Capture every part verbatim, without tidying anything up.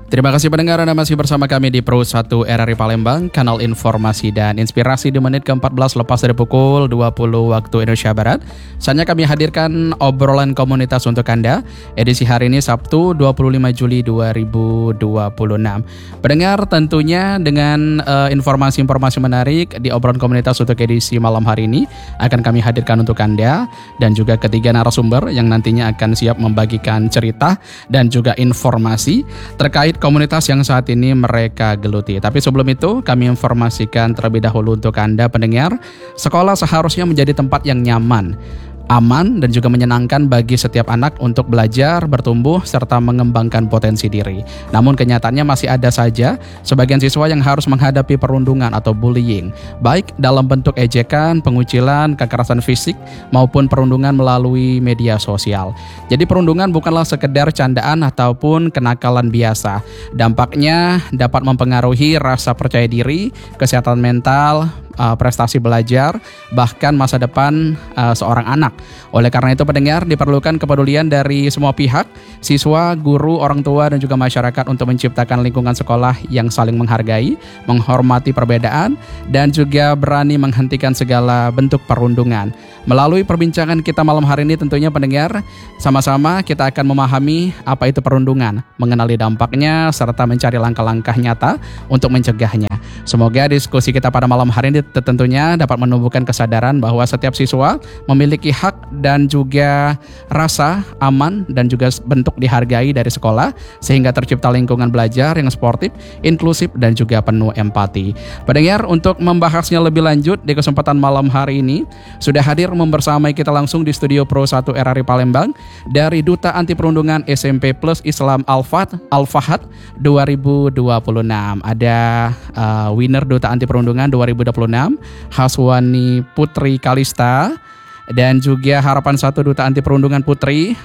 Terima kasih pendengar, Anda masih bersama kami di Pro satu R R I Palembang, kanal informasi dan inspirasi di menit ke empat belas lepas dari pukul dua puluh waktu Indonesia Barat. Saatnya kami hadirkan obrolan komunitas untuk Anda, edisi hari ini Sabtu dua puluh lima Juli dua ribu dua puluh enam. Pendengar, tentunya dengan uh, informasi-informasi menarik di obrolan komunitas untuk edisi malam hari ini akan kami hadirkan untuk Anda, dan juga ketiga narasumber yang nantinya akan siap membagikan cerita dan juga informasi terkait komunitas yang saat ini mereka geluti. Tapi sebelum itu, kami informasikan terlebih dahulu untuk Anda pendengar, sekolah seharusnya menjadi tempat yang nyaman, aman, dan juga menyenangkan bagi setiap anak untuk belajar, bertumbuh, serta mengembangkan potensi diri. Namun kenyataannya masih ada saja sebagian siswa yang harus menghadapi perundungan atau bullying, baik dalam bentuk ejekan, pengucilan, kekerasan fisik, maupun perundungan melalui media sosial. Jadi perundungan bukanlah sekedar candaan ataupun kenakalan biasa. Dampaknya dapat mempengaruhi rasa percaya diri, kesehatan mental, Uh, prestasi belajar, bahkan masa depan uh, seorang anak. Oleh karena itu pendengar, diperlukan kepedulian dari semua pihak, siswa, guru, orang tua, dan juga masyarakat untuk menciptakan lingkungan sekolah yang saling menghargai, menghormati perbedaan, dan juga berani menghentikan segala bentuk perundungan. Melalui perbincangan kita malam hari ini tentunya pendengar, sama-sama kita akan memahami apa itu perundungan, mengenali dampaknya, serta mencari langkah-langkah nyata untuk mencegahnya. Semoga diskusi kita pada malam hari ini tentunya dapat menumbuhkan kesadaran bahwa setiap siswa memiliki hak dan juga rasa aman dan juga bentuk dihargai dari sekolah, sehingga tercipta lingkungan belajar yang sportif, inklusif, dan juga penuh empati. Pendengar, untuk membahasnya lebih lanjut di kesempatan malam hari ini sudah hadir membersamai kita langsung di studio Pro satu R R I Palembang dari Duta Anti Perundungan S M P Plus Islam Al-Fahad Al-Fahad dua ribu dua puluh enam. Ada uh, winner Duta Anti Perundungan dua ribu dua puluh enam, Haswani Putri Kalista, dan juga Harapan Satu Duta Anti Perundungan Putri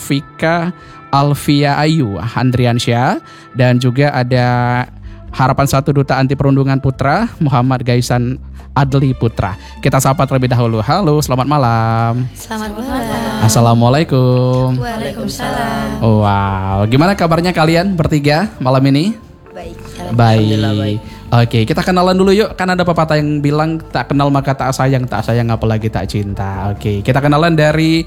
Afika Alfia Ayu Andriansyah, dan juga ada Harapan Satu Duta Anti Perundungan Putra Muhammad Gaisan Adli Putra. Kita sapa terlebih dahulu. Halo, selamat malam. Selamat malam. Assalamualaikum. Waalaikumsalam. Oh, wow, gimana kabarnya kalian bertiga malam ini? Baik. Baik. Oke, kita kenalan dulu yuk. Kan ada pepatah yang bilang tak kenal maka tak sayang, tak sayang apalagi tak cinta. Oke, kita kenalan dari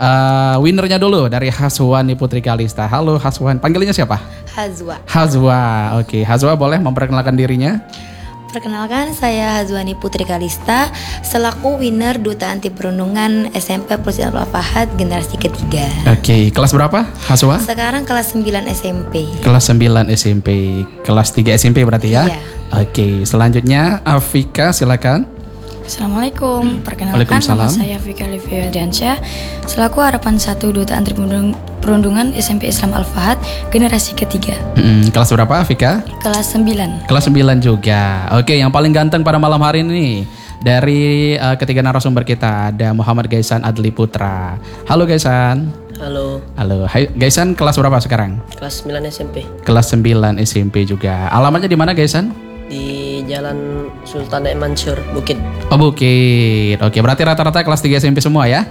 uh, winnernya dulu, dari Haswani Putri Kalista. Halo Haswan, panggilannya siapa? Hazwa. Hazwa. Oke, Hazwa boleh memperkenalkan dirinya? Perkenalkan, saya Hazwani Putri Kalista, selaku winner Duta Anti Perundungan S M P Plus Islam Al-Fahad generasi ketiga. Oke, kelas berapa Hazwa? Sekarang kelas sembilan S M P. Kelas sembilan S M P. Kelas tiga S M P berarti ya? Iya. Oke, selanjutnya Afika, silakan. Assalamualaikum, perkenalkan nama saya Afika Alfia Diansyah, selaku Harapan Satu Duta Anti Perundungan S M P Islam Al-Fahad generasi ketiga. Hmm, kelas berapa Afika? Kelas sembilan. Kelas sembilan juga. Oke, yang paling ganteng pada malam hari ini dari uh, ketiga narasumber kita ada Muhammad Gaisan Adli Putra. Halo Gaisan. Halo. Halo. Hai Gaisan, kelas berapa sekarang? Kelas sembilan S M P. Kelas sembilan S M P juga. Alamatnya di mana Gaisan? Di Jalan Sultan Naik Mansur, Bukit. Oh, Bukit. Oke, berarti rata-rata kelas tiga S M P semua ya?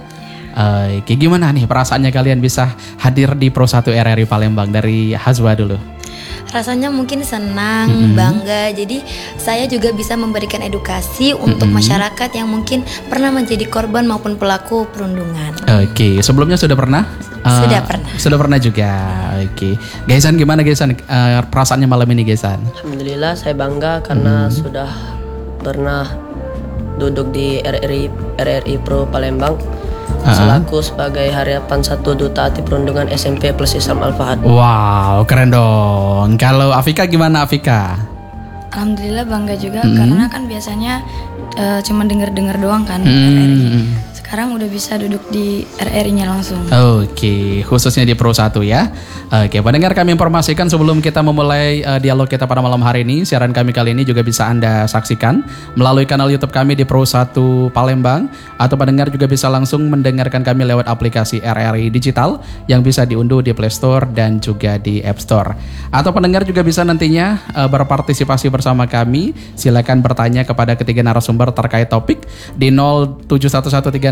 Oke, gimana nih perasaannya kalian bisa hadir di Pro satu R R I Palembang? Dari Hazwa dulu. Rasanya mungkin senang, mm-hmm. bangga. Jadi saya juga bisa memberikan edukasi untuk mm-hmm. masyarakat yang mungkin pernah menjadi korban maupun pelaku perundungan. Oke, sebelumnya sudah pernah? Uh, sudah pernah. Sudah pernah juga. Oke, Gaisan gimana Gaisan? Uh, perasaannya malam ini Gaisan? Alhamdulillah saya bangga karena mm-hmm. sudah pernah duduk di R R I R R I Pro Palembang. Uh-huh. Selaku sebagai Harapan Satu Duta Anti Perundungan S M P Plus Islam Al-Fahad. Wow, keren dong. Kalau Afika gimana Afika? Alhamdulillah bangga juga, mm-hmm. karena kan biasanya uh, cuma dengar-dengar doang kan mm-hmm. R R I. Sekarang udah bisa duduk di R R I-nya langsung. Oke, khususnya di Pro satu ya. Oke, pendengar, kami informasikan sebelum kita memulai uh, dialog kita pada malam hari ini, siaran kami kali ini juga bisa Anda saksikan melalui kanal YouTube kami di Pro satu Palembang, atau pendengar juga bisa langsung mendengarkan kami lewat aplikasi R R I Digital yang bisa diunduh di Play Store dan juga di App Store. Atau pendengar juga bisa nantinya uh, berpartisipasi bersama kami. Silakan bertanya kepada ketiga narasumber terkait topik di nol tujuh satu satu tiga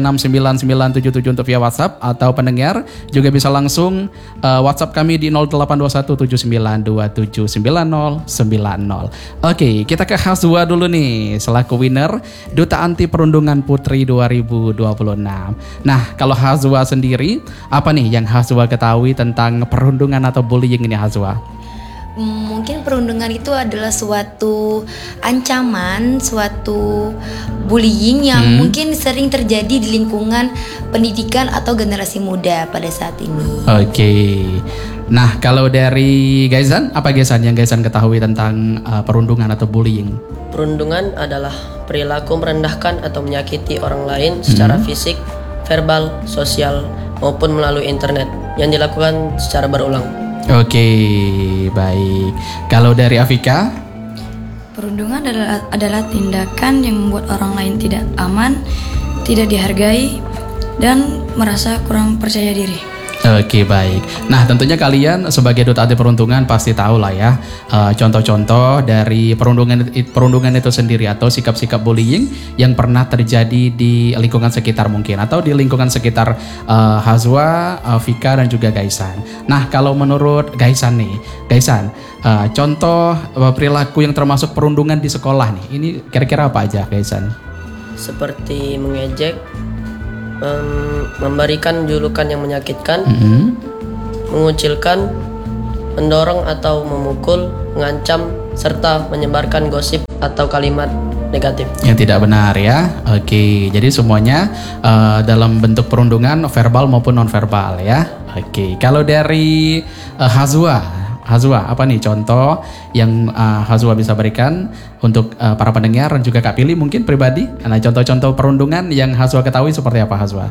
enam sembilan sembilan tujuh tujuh untuk via WhatsApp, atau pendengar juga bisa langsung uh, WhatsApp kami di nol delapan dua satu tujuh sembilan dua tujuh sembilan nol sembilan nol. Oke, kita ke Hazwa dulu nih selaku winner Duta Anti Perundungan Putri dua ribu dua puluh enam. Nah, kalau Hazwa sendiri, apa nih yang Hazwa ketahui tentang perundungan atau bullying ini, Hazwa? Mungkin perundungan itu adalah suatu ancaman, suatu bullying yang hmm. mungkin sering terjadi di lingkungan pendidikan atau generasi muda pada saat ini. Oke. Nah, kalau dari Gaizan, apa Gaizan yang Gaizan ketahui tentang uh, perundungan atau bullying? Perundungan adalah perilaku merendahkan atau menyakiti orang lain secara hmm. fisik, verbal, sosial maupun melalui internet yang dilakukan secara berulang. Oke, baik. Kalau dari Afika? Perundungan adalah, adalah tindakan yang membuat orang lain tidak aman, tidak dihargai, dan merasa kurang percaya diri. Oke, baik. Nah, tentunya kalian sebagai duta anti perundungan pasti tahu lah ya uh, contoh-contoh dari perundungan perundungan itu sendiri atau sikap-sikap bullying yang pernah terjadi di lingkungan sekitar mungkin atau di lingkungan sekitar uh, Hazwa, uh, Fika dan juga Gaisan. Nah, kalau menurut Gaisan nih, Gaisan, uh, contoh uh, perilaku yang termasuk perundungan di sekolah nih, ini kira-kira apa aja, Gaisan? Seperti mengejek, Um, memberikan julukan yang menyakitkan, mm-hmm. mengucilkan, mendorong atau memukul, mengancam, serta menyebarkan gosip atau kalimat negatif yang tidak benar ya. Oke, jadi semuanya uh, dalam bentuk perundungan verbal maupun non-verbal ya. Oke, kalau dari uh, Hazwa, Hazwa, apa nih contoh yang uh, Hazwa bisa berikan untuk uh, para pendengar dan juga Kak Pili mungkin pribadi? Nah, contoh-contoh perundungan yang Hazwa ketahui seperti apa, Hazwa?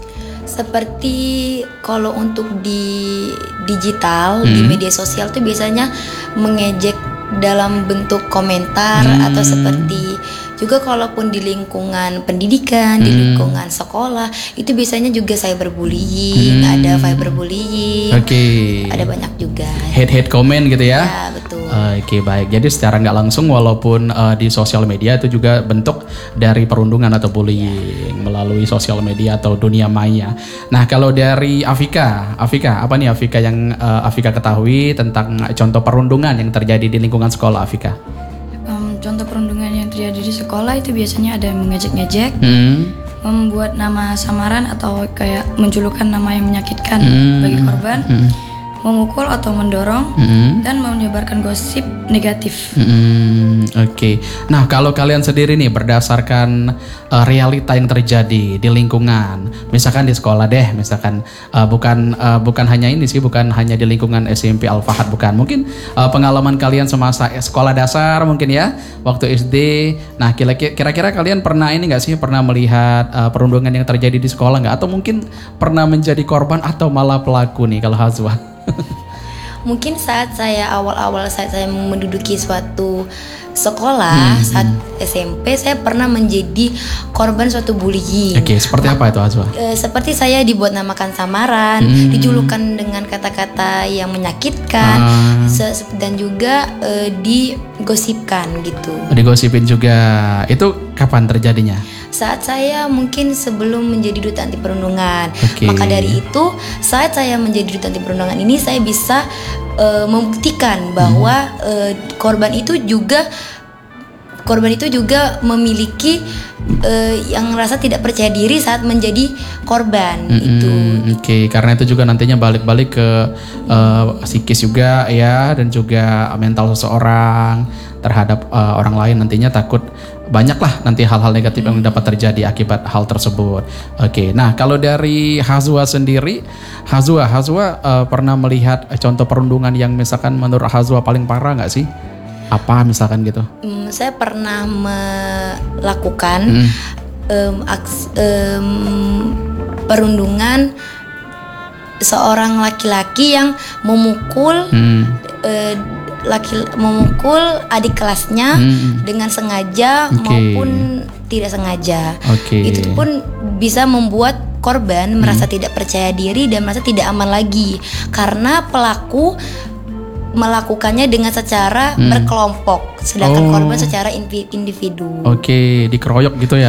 Seperti kalau untuk di digital, hmm. di media sosial tuh biasanya mengejek dalam bentuk komentar hmm. atau seperti juga kalaupun di lingkungan pendidikan, hmm. di lingkungan sekolah itu biasanya juga cyberbullying, hmm. ada cyberbullying, okay. ada banyak juga hate-hate comment gitu ya. Ya betul. Oke okay, baik, jadi secara nggak langsung walaupun uh, di sosial media itu juga bentuk dari perundungan atau bullying ya. Melalui sosial media atau dunia maya. Nah kalau dari Afika, Afika apa nih Afika yang uh, Afika ketahui tentang contoh perundungan yang terjadi di lingkungan sekolah, Afika? Um, contoh perundungan yang terjadi di sekolah itu biasanya ada mengejek-ngejek, hmm. membuat nama samaran atau kayak menjulukan nama yang menyakitkan hmm. bagi korban, hmm. memukul atau mendorong, hmm. dan menyebarkan gosip negatif. Hmm, Oke, okay. Nah kalau kalian sendiri nih berdasarkan uh, realita yang terjadi di lingkungan, misalkan di sekolah deh, misalkan uh, bukan uh, bukan hanya ini sih, bukan hanya di lingkungan S M P Al-Fahad, bukan, mungkin uh, pengalaman kalian semasa sekolah dasar mungkin ya, waktu S D. Nah kira-kira kalian pernah ini nggak sih, pernah melihat uh, perundungan yang terjadi di sekolah nggak? Atau mungkin pernah menjadi korban atau malah pelaku nih kalau Hazwa? Mungkin saat saya awal-awal saat saya menduduki suatu sekolah, hmm, saat S M P saya pernah menjadi korban suatu bullying. Oke, okay, seperti apa itu Hazwa? E, seperti saya dibuat namakan samaran, hmm. dijulukan dengan kata-kata yang menyakitkan, ah. se- dan juga e, digosipkan gitu. Digosipin juga. Itu kapan terjadinya? Saat saya mungkin sebelum menjadi duta anti perundungan. Okay. Maka dari itu saat saya menjadi duta anti perundungan ini saya bisa uh, membuktikan bahwa hmm. uh, korban itu juga korban itu juga memiliki uh, yang merasa tidak percaya diri saat menjadi korban hmm, itu. Oke, okay. Karena itu juga nantinya balik-balik ke uh, psikis juga ya, dan juga mental seseorang terhadap uh, orang lain, nantinya takut banyaklah nanti hal-hal negatif yang dapat terjadi akibat hal tersebut. Oke, nah kalau dari Hazwa sendiri, Hazwa, Hazwa uh, pernah melihat contoh perundungan yang misalkan menurut Hazwa paling parah nggak sih? Apa misalkan gitu? Hmm, saya pernah melakukan hmm. um, aks, um, perundungan seorang laki-laki yang memukul. Hmm. Uh, laki memukul adik kelasnya hmm. dengan sengaja okay. maupun tidak sengaja. Okay. Itu pun bisa membuat korban hmm. merasa tidak percaya diri dan merasa tidak aman lagi karena pelaku melakukannya dengan secara hmm. berkelompok, sedangkan oh. korban secara individu. Oke, okay. dikeroyok gitu ya. Iya.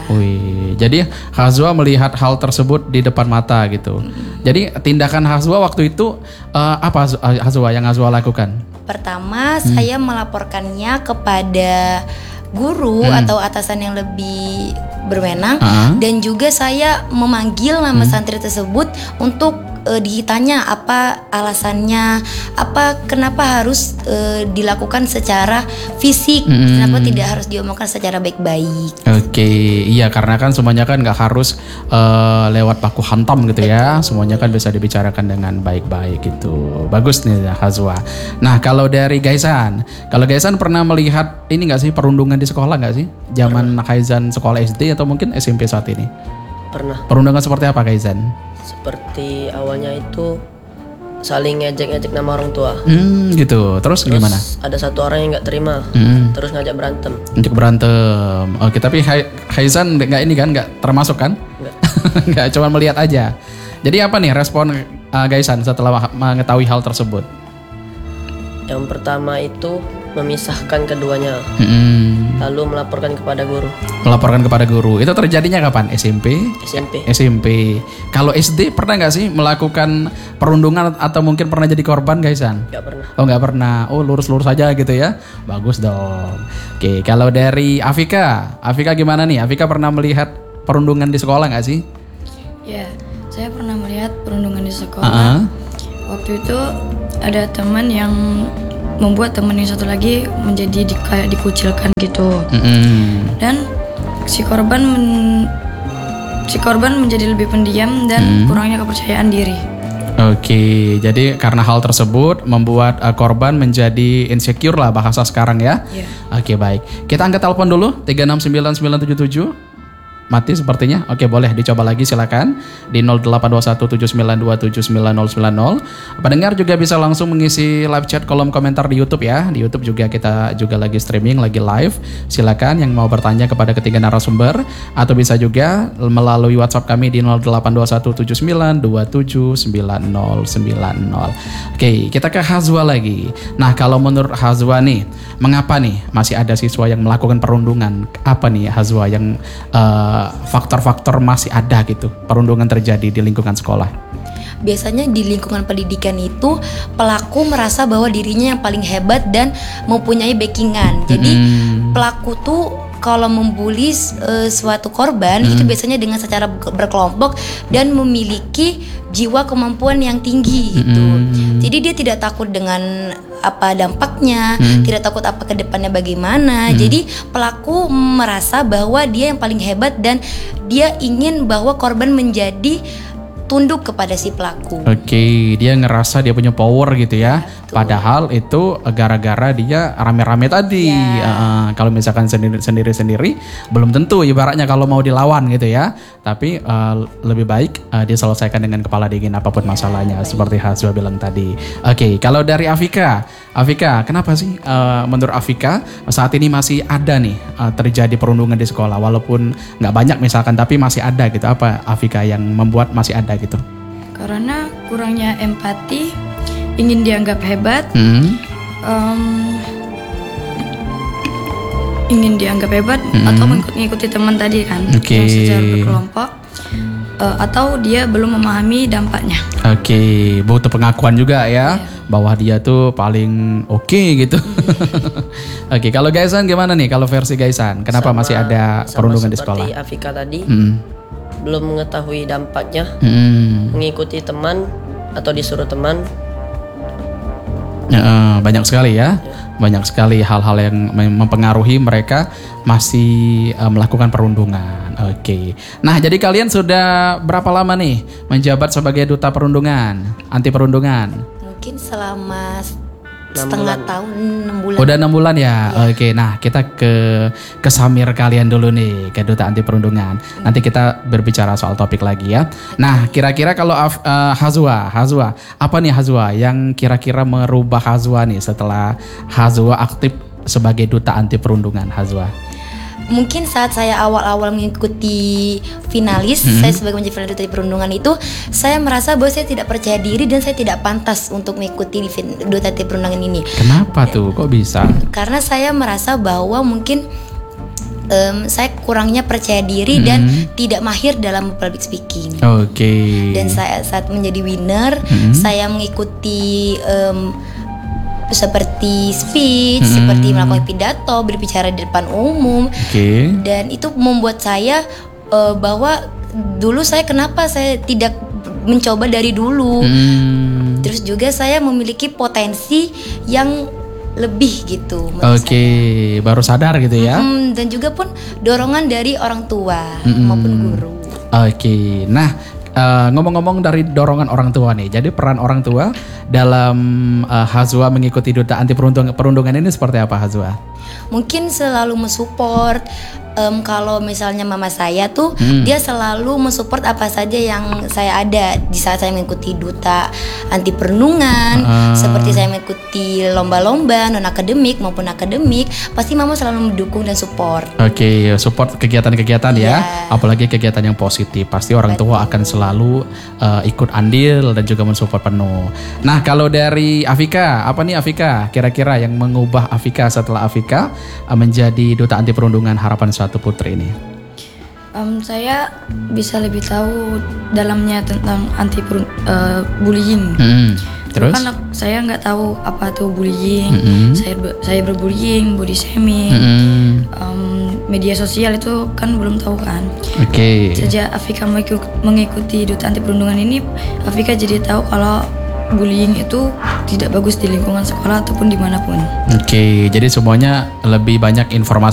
Wih, jadi Hazwa melihat hal tersebut di depan mata gitu. Hmm. Jadi tindakan Hazwa waktu itu uh, apa Hazwa yang Hazwa lakukan? Pertama, hmm. saya melaporkannya kepada guru hmm. atau atasan yang lebih berwenang, uh-huh. dan juga saya memanggil nama hmm. santri tersebut untuk uh, ditanya apa alasannya, apa kenapa harus uh, dilakukan secara fisik, hmm. kenapa tidak harus diomongkan secara baik-baik. Oke, iya karena kan semuanya kan nggak harus uh, lewat baku hantam gitu ya, semuanya kan bisa dibicarakan dengan baik-baik gitu. Bagus nih Hazwa. Nah kalau dari Gaisan, kalau Gaisan pernah melihat ini nggak sih perundungan di sekolah nggak sih? Zaman Gaisan sekolah S D atau mungkin S M P saat ini? Pernah. Perundungan seperti apa Gaisan? Seperti awalnya itu saling ngejek-ngejek nama orang tua. Hmm, gitu. Terus, terus gimana? Ada satu orang yang nggak terima, hmm. terus ngajak berantem. Ngajak berantem. Oke, tapi Gaisan nggak ini kan, nggak termasuk kan? Nggak. Nggak, cuma melihat aja. Jadi apa nih respon uh, Gaisan setelah mengetahui hal tersebut? Yang pertama itu memisahkan keduanya, hmm. lalu melaporkan kepada guru. Melaporkan kepada guru. Itu terjadinya kapan? S M P? S M P. S M P. Kalau S D pernah nggak sih melakukan perundungan atau mungkin pernah jadi korban, Gaisan? Nggak pernah. Oh nggak pernah. Oh lurus-lurus aja gitu ya. Bagus dong. Oke, kalau dari Afika, Afika gimana nih? Afika pernah melihat perundungan di sekolah nggak sih? Ya, saya pernah melihat perundungan di sekolah. Uh-huh. Waktu itu ada teman yang membuat teman yang satu lagi menjadi di, kayak dikucilkan gitu, mm-hmm. dan si korban men, si korban menjadi lebih pendiam dan mm. kurangnya kepercayaan diri. Oke, jadi karena hal tersebut membuat uh, korban menjadi insecure lah bahasa sekarang ya. Yeah. Oke baik, kita angkat telepon dulu tiga enam sembilan sembilan tujuh tujuh. Mati sepertinya. Oke, boleh dicoba lagi silakan di nol delapan dua satu tujuh sembilan dua tujuh sembilan nol sembilan nol. Pendengar juga bisa langsung mengisi live chat kolom komentar di YouTube ya. Di YouTube juga kita juga lagi streaming, lagi live. Silakan yang mau bertanya kepada ketiga narasumber atau bisa juga melalui WhatsApp kami di nol delapan dua satu tujuh sembilan dua tujuh sembilan nol sembilan nol. Oke, kita ke Hazwa lagi. Nah, kalau menurut Hazwa nih, mengapa nih masih ada siswa yang melakukan perundungan? Apa nih Hazwa yang uh, faktor-faktor masih ada gitu perundungan terjadi di lingkungan sekolah? Biasanya di lingkungan pendidikan itu pelaku merasa bahwa dirinya yang paling hebat dan mempunyai backingan. Jadi hmm. pelaku tuh kalau membuli uh, suatu korban hmm. itu biasanya dengan secara berkelompok dan memiliki jiwa kemampuan yang tinggi gitu. Hmm. Jadi dia tidak takut dengan apa dampaknya, hmm. tidak takut apa ke depannya bagaimana. Hmm. Jadi pelaku merasa bahwa dia yang paling hebat dan dia ingin bahwa korban menjadi tunduk kepada si pelaku. Oke, dia ngerasa dia punya power gitu ya. ya Padahal itu gara-gara dia rame-rame tadi. Ya. Uh, kalau misalkan sendiri-sendiri belum tentu ibaratnya kalau mau dilawan gitu ya. Tapi uh, lebih baik uh, diselesaikan dengan kepala dingin apapun ya, masalahnya baik. Seperti Hazwa bilang tadi. Oke, kalau dari Afika, Afika, kenapa sih uh, menurut Afika saat ini masih ada nih uh, terjadi perundungan di sekolah walaupun nggak banyak misalkan tapi masih ada gitu? Apa Afika yang membuat masih ada gitu? Karena kurangnya empati, ingin dianggap hebat, hmm. um, ingin dianggap hebat hmm. atau mengikuti teman tadi kan, okay. yang secara berkelompok, uh, atau dia belum memahami dampaknya. Oke, okay. butuh pengakuan juga ya, yeah. bahwa dia tuh paling oke okay, gitu. Oke, okay, kalau Gaisan gimana nih? Kalau versi Gaisan, kenapa sama, masih ada perundungan di sekolah? Seperti Afika tadi. Hmm. Belum mengetahui dampaknya, hmm. mengikuti teman atau disuruh teman. Ya, banyak sekali ya, ya, banyak sekali hal-hal yang mempengaruhi mereka masih uh, melakukan perundungan. Oke, okay. Nah jadi kalian sudah berapa lama nih menjabat sebagai duta perundungan, anti perundungan? Mungkin selama setengah tahun, enam bulan. Udah enam bulan ya? ya. Oke, nah kita ke ke Samir kalian dulu nih, ke duta anti perundungan. Hmm. Nanti kita berbicara soal topik lagi ya. Nah, kira-kira kalau uh, Hazwa, Hazwa, apa nih Hazwa yang kira-kira merubah Hazwa nih setelah Hazwa aktif sebagai duta anti perundungan, Hazwa? Mungkin saat saya awal-awal mengikuti finalis, hmm. saya sebagai menjadi finalis duta perundungan itu, saya merasa bahwa saya tidak percaya diri dan saya tidak pantas untuk mengikuti duta anti perundungan ini. Kenapa tuh? Kok bisa? Karena saya merasa bahwa mungkin um, saya kurangnya percaya diri Mm-hmm. dan tidak mahir dalam public speaking. Oke. Dan saya saat menjadi winner, Mm-hmm. saya mengikuti um, seperti speech, Mm-hmm. seperti melakukan pidato, berbicara di depan umum. Oke. Dan itu membuat saya uh, bahwa dulu saya kenapa saya tidak mencoba dari dulu. Hmm. Terus juga saya memiliki potensi yang lebih gitu menurut Oke, saya. baru sadar gitu ya. Mm, dan juga pun dorongan dari orang tua Mm-mm. maupun guru. Oke, nah eh, ngomong-ngomong dari dorongan orang tua nih, jadi peran orang tua dalam eh, Hazwa mengikuti duta anti perundung- perundungan ini seperti apa Hazwa? Mungkin selalu mensupport. Em, kalau misalnya mama saya tuh Hmm. dia selalu mensupport apa saja yang saya ada di saat saya mengikuti duta anti perundungan, Ah. seperti saya mengikuti lomba-lomba non akademik maupun akademik, pasti mama selalu mendukung dan support. Oke, support kegiatan-kegiatan ya, Iya. apalagi kegiatan yang positif. Pasti orang tua akan selalu eh, ikut andil dan juga mensupport penuh. Nah, kalau dari Afika, apa nih Afika? Kira-kira yang mengubah Afika setelah Afika eh, menjadi duta anti perundungan Harapan Satu Putri ini? Em, saya bisa lebih tahu dalamnya tentang anti perun- eh, bullying. Hmm, Terus? Kan aku- saya nggak tahu apa itu bullying. Mm-mm. Saya ber- saya berbullying, body shaming, Hmm, em, media sosial itu kan belum tahu kan. Oke. Sejak Afika mengiku- mengikuti duta anti perundungan ini, Afika jadi tahu kalau bullying itu tidak bagus di lingkungan sekolah ataupun dimanapun. Oke, jadi semuanya lebih banyak informasi